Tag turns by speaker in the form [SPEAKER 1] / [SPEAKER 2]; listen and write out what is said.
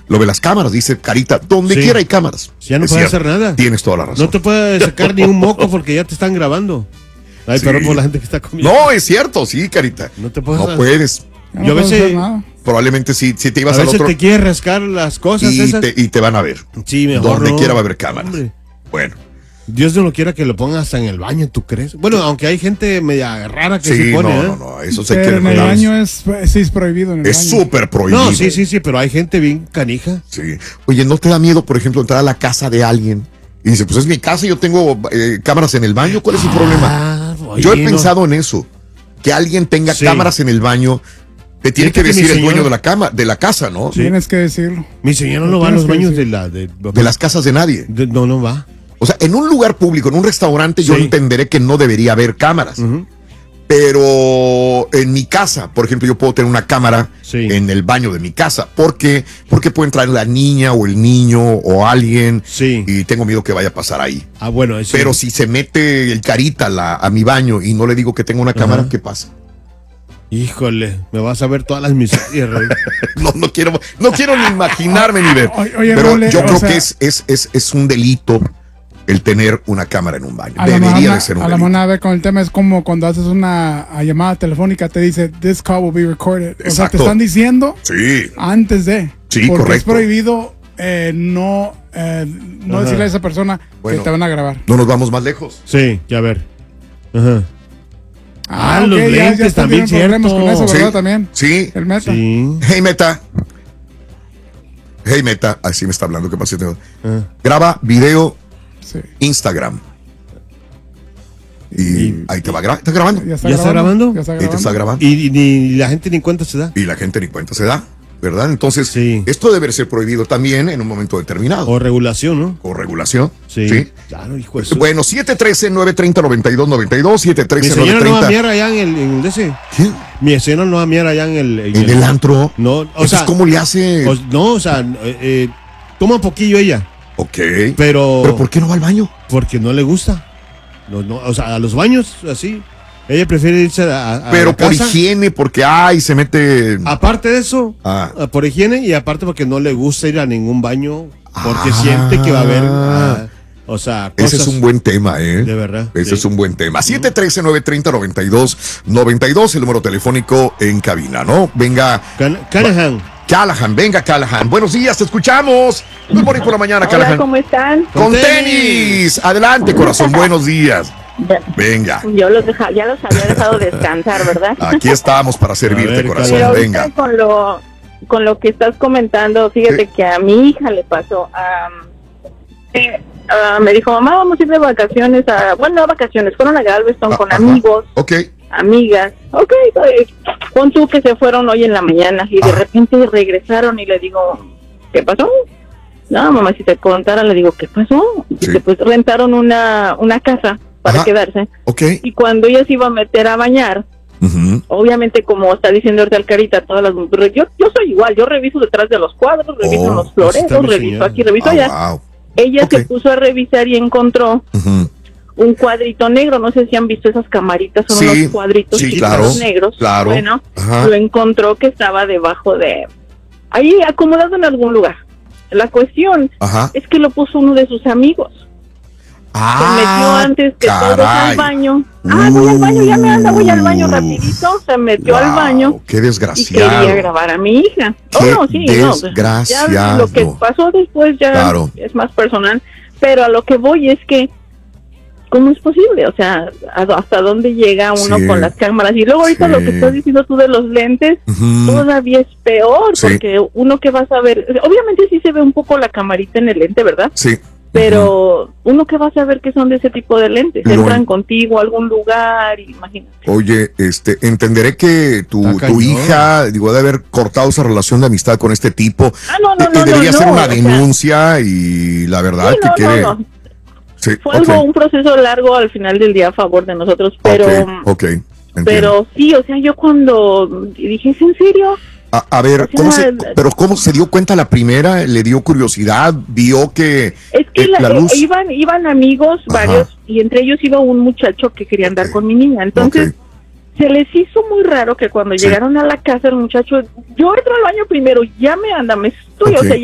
[SPEAKER 1] lo de las cámaras, dice Carita, donde quiera hay cámaras.
[SPEAKER 2] Ya no puedes hacer nada.
[SPEAKER 1] Tienes toda la razón.
[SPEAKER 2] No te puedes sacar ni un moco porque ya te están grabando. Ay, perdón por la gente que está comiendo.
[SPEAKER 1] No, es cierto, sí, Carita.
[SPEAKER 2] No te puedes.
[SPEAKER 1] No puedes.
[SPEAKER 2] Yo a veces.
[SPEAKER 1] Probablemente si te ibas
[SPEAKER 2] a
[SPEAKER 1] al
[SPEAKER 2] veces
[SPEAKER 1] otro.
[SPEAKER 2] te quieres rascar las cosas
[SPEAKER 1] y te van a ver.
[SPEAKER 2] Sí, mejor.
[SPEAKER 1] Donde quiera va a haber cámaras.
[SPEAKER 2] Hombre.
[SPEAKER 1] Bueno.
[SPEAKER 2] Dios no lo quiera que lo pongan hasta en el baño, ¿tú crees? Bueno, aunque hay gente media rara que se pone,
[SPEAKER 1] no, eso se quiere.
[SPEAKER 3] Pero en el baño es prohibido. En el
[SPEAKER 1] es súper prohibido.
[SPEAKER 2] No, sí, pero hay gente bien canija.
[SPEAKER 1] Sí. Oye, ¿no te da miedo, por ejemplo, entrar a la casa de alguien y dice, pues es mi casa y yo tengo cámaras en el baño? ¿Cuál es el problema? Yo he pensado en eso, que alguien tenga cámaras en el baño. Te tiene que decir el dueño de la casa, ¿no?
[SPEAKER 3] Sí. Tienes que decirlo.
[SPEAKER 2] Mi señora no va a los baños de
[SPEAKER 1] las casas de nadie.
[SPEAKER 2] No va.
[SPEAKER 1] O sea, en un lugar público, en un restaurante, yo entenderé que no debería haber cámaras. Pero en mi casa, por ejemplo, yo puedo tener una cámara en el baño de mi casa. ¿Por qué? Porque puede entrar la niña o el niño o alguien y tengo miedo que vaya a pasar ahí.
[SPEAKER 2] Ah, bueno.
[SPEAKER 1] Pero si se mete el Carita a mi baño y no le digo que tengo una cámara, ¿qué pasa?
[SPEAKER 2] Híjole, me vas a ver todas las miserias.
[SPEAKER 1] no quiero ni imaginarme ni ver.
[SPEAKER 3] Oye,
[SPEAKER 1] pero
[SPEAKER 3] Role,
[SPEAKER 1] yo creo que es un delito el tener una cámara en un baño. Debería de ser un delito.
[SPEAKER 3] A la mona, a ver, con el tema es como cuando haces una llamada telefónica, te dice, this call will be recorded.
[SPEAKER 1] Exacto.
[SPEAKER 3] O sea, te están diciendo antes de.
[SPEAKER 1] Sí,
[SPEAKER 3] porque
[SPEAKER 1] correcto.
[SPEAKER 3] es prohibido no decirle a esa persona que te van a grabar.
[SPEAKER 1] No nos vamos más lejos.
[SPEAKER 2] Sí, ya ver. Ajá.
[SPEAKER 3] Los
[SPEAKER 2] lentes
[SPEAKER 3] ya
[SPEAKER 2] también,
[SPEAKER 3] problemas con eso, ¿verdad? También.
[SPEAKER 1] Sí.
[SPEAKER 3] El Meta.
[SPEAKER 2] Sí.
[SPEAKER 1] Hey, Meta. Así me está hablando. ¿Qué pasa? Graba video Instagram. Y ahí te va ¿Está grabando?
[SPEAKER 3] ¿Ya está grabando?
[SPEAKER 1] Y te está grabando.
[SPEAKER 2] Y la gente ni cuenta se da.
[SPEAKER 1] Y la gente ni cuenta se da. ¿Verdad? Entonces, esto debe ser prohibido también en un momento determinado.
[SPEAKER 2] O regulación, ¿no?
[SPEAKER 1] O regulación.
[SPEAKER 2] Sí. Claro, hijo de eso.
[SPEAKER 1] Bueno, 713-930-9292, 713-930.
[SPEAKER 2] Mi señora no va a miar allá en el DC.
[SPEAKER 1] ¿Qué?
[SPEAKER 2] Mi señora no va a miar allá en el...
[SPEAKER 1] ¿En el antro?
[SPEAKER 2] No,
[SPEAKER 1] o sea... ¿Cómo le hace?
[SPEAKER 2] Toma un poquillo ella.
[SPEAKER 1] Ok.
[SPEAKER 2] ¿Pero
[SPEAKER 1] por qué no va al baño?
[SPEAKER 2] Porque no le gusta. No, o sea, a los baños, así... Ella prefiere irse a
[SPEAKER 1] pero
[SPEAKER 2] la
[SPEAKER 1] por
[SPEAKER 2] casa.
[SPEAKER 1] Higiene, porque se mete.
[SPEAKER 2] Aparte de eso, por higiene y aparte porque no le gusta ir a ningún baño porque siente que va a haber o sea, cosas.
[SPEAKER 1] Ese es un buen tema, ¿eh?
[SPEAKER 2] De verdad.
[SPEAKER 1] Ese es un buen tema. 713-930-9292, el número telefónico en cabina, ¿no? Venga. Callahan, venga Callahan. Buenos días, te escuchamos. Good morning por la mañana, Callahan.
[SPEAKER 4] Hola, ¿cómo están?
[SPEAKER 1] Con tenis. Adelante, corazón, buenos días. Venga.
[SPEAKER 4] Yo ya los había dejado descansar, ¿verdad?
[SPEAKER 1] Aquí estamos para servirte, corazón.
[SPEAKER 4] Pero
[SPEAKER 1] venga.
[SPEAKER 4] Con lo que estás comentando, fíjate que a mi hija le pasó. Me dijo, mamá, vamos a ir de vacaciones. No vacaciones, fueron a Galveston con amigos, amigas. Ok, pon tú que se fueron hoy en la mañana y de repente regresaron y le digo, ¿qué pasó? No, mamá, si te contara, le digo, ¿qué pasó? Dice, pues rentaron una casa para quedarse. Y cuando ella se iba a meter a bañar, obviamente, como está diciendo ahorita el Carita, todas las mujeres, yo soy igual, yo reviso detrás de los cuadros, reviso los floreros, reviso aquí, reviso allá. Wow. Ella se puso a revisar y encontró un cuadrito negro, no sé si han visto esas camaritas, son unos cuadritos negros.
[SPEAKER 1] Claro.
[SPEAKER 4] Bueno, lo encontró que estaba debajo de, ahí acomodado en algún lugar. La cuestión es que lo puso uno de sus amigos. Se metió antes que todos al baño. Voy al baño, ya me anda, voy al baño rapidito. Se metió al baño.
[SPEAKER 1] Qué desgraciado.
[SPEAKER 4] Y quería grabar a mi hija.
[SPEAKER 1] Desgraciado.
[SPEAKER 4] Ya lo que pasó después ya es más personal. Pero a lo que voy es que, ¿cómo es posible? O sea, ¿hasta dónde llega uno con las cámaras? Y luego ahorita lo que estás diciendo tú de los lentes, todavía es peor, porque uno que va a saber, obviamente sí se ve un poco la camarita en el lente, ¿verdad?
[SPEAKER 1] Sí.
[SPEAKER 4] Pero uno que va a saber que son de ese tipo de lentes, entran contigo a algún lugar, imagínate.
[SPEAKER 1] Oye, entenderé que tu hija, de haber cortado esa relación de amistad con este tipo, debería hacer una denuncia y la verdad que quiere... Sí,
[SPEAKER 4] fue un proceso largo al final del día a favor de nosotros, pero pero sí, o sea, yo cuando dije, ¿es en serio?
[SPEAKER 1] A ver, ¿cómo se dio cuenta la primera? ¿Le dio curiosidad? ¿Vio que
[SPEAKER 4] es que
[SPEAKER 1] la luz?
[SPEAKER 4] Iban amigos varios y entre ellos iba un muchacho que quería andar con mi niña, entonces se les hizo muy raro que cuando llegaron a la casa el muchacho, yo entro al baño primero, ya me estoy, o sea,